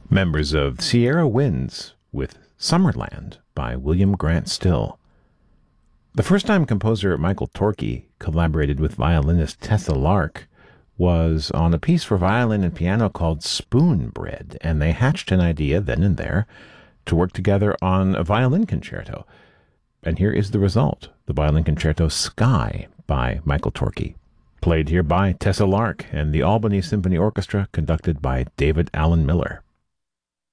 Members of Sierra Winds with Summerland by William Grant Still. The first time composer Michael Torke collaborated with violinist Tessa Lark was on a piece for violin and piano called Spoon Bread, and they hatched an idea then and there to work together on a violin concerto. And here is the result, the violin concerto Sky by Michael Torke, played here by Tessa Lark and the Albany Symphony Orchestra, conducted by David Allen Miller.